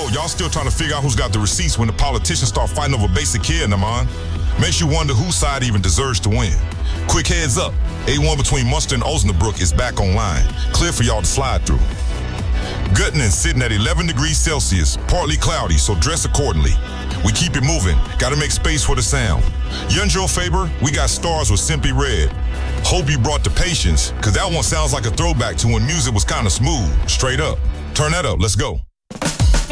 know y'all still trying to figure out who's got the receipts when the politicians start fighting over basic care, Naman. Makes you wonder whose side even deserves to win. Quick heads up, A1 between Munster and Osnabrück is back online. Clear for y'all to slide through. Göttingen sitting at 11 degrees Celsius, partly cloudy, so dress accordingly. We keep it moving, gotta make space for the sound. Yunjo Faber, we got stars with Simply Red. Hope you brought the patience, cause that one sounds like a throwback to when music was kinda smooth, straight up. Turn that up, let's go.